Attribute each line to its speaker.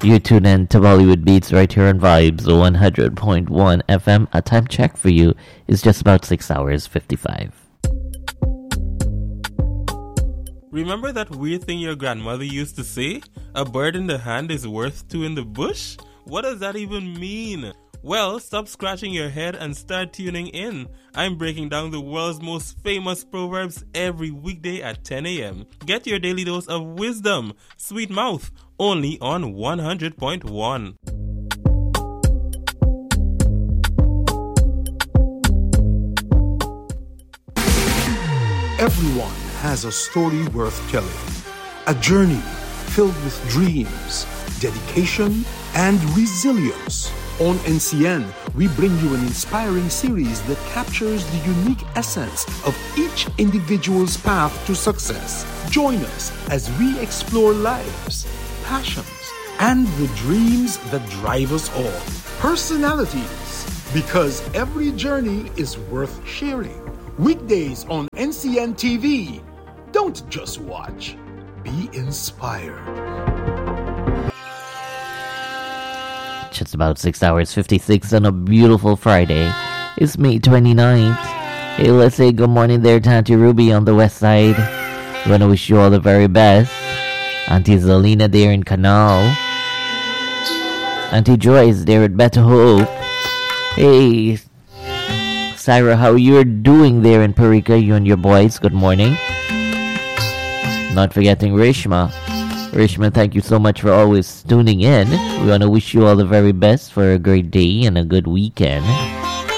Speaker 1: You tune in to Bollywood Beats right here on Vibes 100.1 FM. A time check for you is just about 6 hours 55.
Speaker 2: Remember that weird thing your grandmother used to say? A bird in the hand is worth two in the bush? What does that even mean? Well, stop scratching your head and start tuning in. I'm breaking down the world's most famous proverbs every weekday at 10 a.m. Get your daily dose of wisdom, sweet mouth, only on 100.1.
Speaker 3: Everyone has a story worth telling. A journey filled with dreams, dedication, and resilience. On NCN, we bring you an inspiring series that captures the unique essence of each individual's path to success. Join us as we explore lives, passions, and the dreams that drive us all. Personalities, because every journey is worth sharing. Weekdays on NCN TV. Don't just watch, be inspired.
Speaker 1: Just about 6 hours 56 on a beautiful Friday. It's May 29th. Hey, let's say good morning there to Auntie Ruby on the west side. We want to wish you all the very best. Auntie Zelina there in Canal. Auntie Joyce there at Better Hope. Hey, Syra, how you're doing there in Parika, you and your boys. Good morning. Not forgetting Rishma. Rishma, thank you so much for always tuning in. We want to wish you all the very best for a great day and a good weekend.